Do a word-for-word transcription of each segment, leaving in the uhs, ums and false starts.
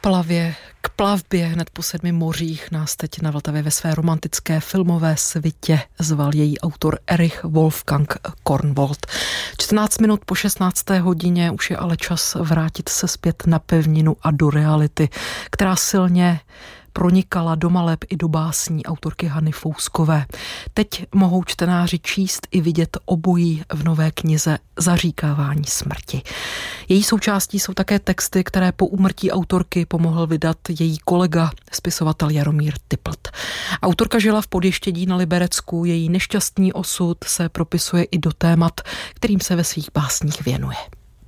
plavě, k plavbě hned po sedmi mořích nás teď na Vltavě ve své romantické filmové svitě zval její autor Erich Wolfgang Kornwald. čtrnáct minut po šestnácté hodině už je ale čas vrátit se zpět na pevninu a do reality, která silně pronikala do maleb i do básní autorky Hany Fouskové. Teď mohou čtenáři číst i vidět obojí v nové knize Zaříkávání smrti. Její součástí jsou také texty, které po úmrtí autorky pomohl vydat její kolega, spisovatel Jaromír Typlt. Autorka žila v Podještědí na Liberecku, její nešťastný osud se propisuje i do témat, kterým se ve svých básních věnuje.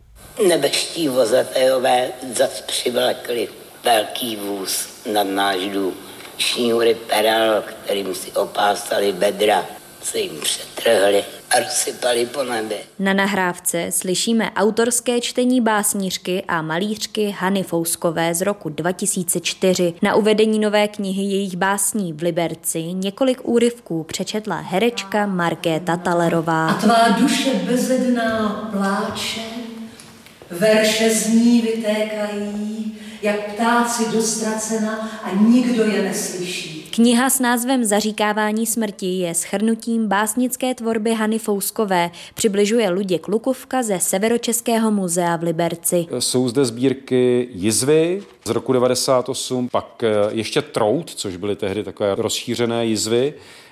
Nebeští vozatejové zas přivlekli velký vůz nad náš dům. Šňůry perel, kterým si opásali bedra, se jim přetrhly a rozsypali po nebi. Na nahrávce slyšíme autorské čtení básnířky a malířky Hany Fouskové z roku dva tisíce čtyři. Na uvedení nové knihy jejich básní v Liberci několik úryvků přečetla herečka Markéta Talerová. A tvá duše bezedná pláče, verše z ní vytékají, jak ptáci do ztracena a nikdo je neslyší. Kniha s názvem Zaříkávání smrti je shrnutím básnické tvorby Hany Fouskové. Přibližuje Luděk Lukuvka ze Severočeského muzea v Liberci. Jsou zde sbírky Jizvy z roku devadesát osm, pak ještě Trout, což byly tehdy takové rozšířené jizvy,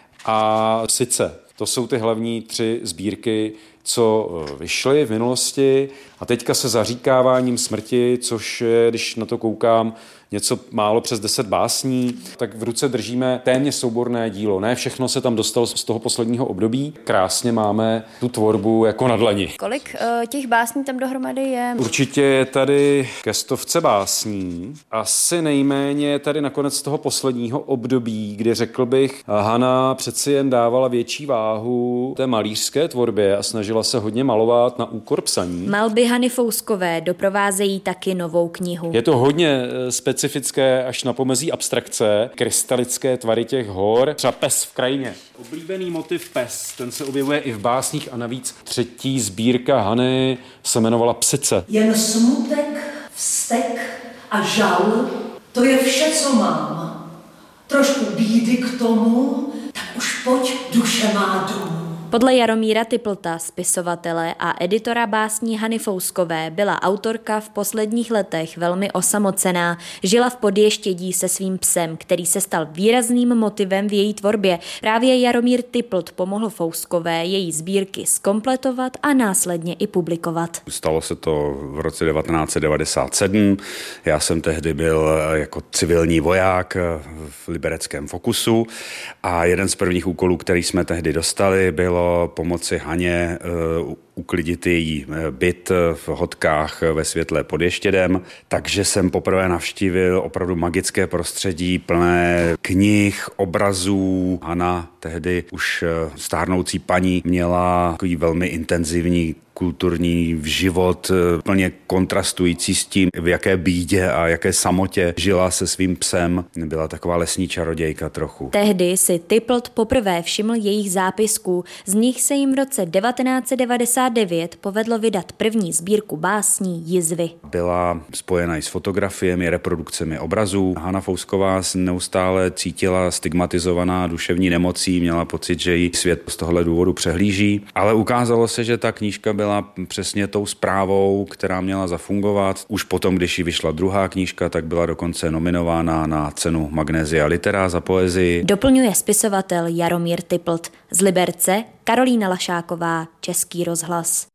a Sice. To jsou ty hlavní tři sbírky, co vyšly v minulosti, a teďka se Zaříkáváním smrti, což je, když na to koukám, něco málo přes deset básní, tak v ruce držíme téměř souborné dílo. Ne všechno se tam dostalo z toho posledního období. Krásně máme tu tvorbu jako na dlani. Kolik uh, těch básní tam dohromady je? Určitě je tady ke stovce básní. Asi nejméně tady nakonec toho posledního období, kdy řekl bych, Hana přeci jen dávala větší váhu té malířské tvorbě a snažila se hodně malovat na úkor psaní. Malby Hany Fouskové doprovázejí taky novou knihu. Je to hodně specifické až na pomezí abstrakce, krystalické tvary těch hor, třeba pes v krajině. Oblíbený motiv pes, ten se objevuje i v básních a navíc třetí sbírka Hany se jmenovala Psice. Jen smutek, vztek a žal, to je vše, co mám. Trošku bídy k tomu, tak už pojď, duše má domů. Podle Jaromíra Typlta, spisovatele a editora básní Hany Fouskové, byla autorka v posledních letech velmi osamocená. Žila v Podještědí se svým psem, který se stal výrazným motivem v její tvorbě. Právě Jaromír Typlt pomohl Fouskové její sbírky zkompletovat a následně i publikovat. Stalo se to v roce devatenáct set devadesát sedm. Já jsem tehdy byl jako civilní voják v libereckém Fokusu a jeden z prvních úkolů, který jsme tehdy dostali, bylo pomoci Haně uh, uklidit její byt v Hotkách ve Světle pod Ještědem. Takže jsem poprvé navštívil opravdu magické prostředí plné knih, obrazů. Hana, tehdy už stárnoucí paní, měla takový velmi intenzivní kulturní život, plně kontrastující s tím, v jaké bídě a jaké samotě žila se svým psem. Byla taková lesní čarodějka trochu. Tehdy si Typlt poprvé všiml jejich zápisků. Z nich se jim v roce devatenáct set devadesát devět povedlo vydat první sbírku básní Jizvy. Byla spojena i s fotografiemi, reprodukcemi obrazů. Hana Fousková neustále cítila stigmatizovaná duševní nemocí, měla pocit, že jí svět z tohohle důvodu přehlíží, ale ukázalo se, že ta knížka byla byla přesně tou zprávou, která měla zafungovat. Už potom, když jí vyšla druhá knížka, tak byla dokonce nominována na cenu Magnesia Litera za poezii. Doplňuje spisovatel Jaromír Typlt. Z Liberce Karolína Lašáková, Český rozhlas.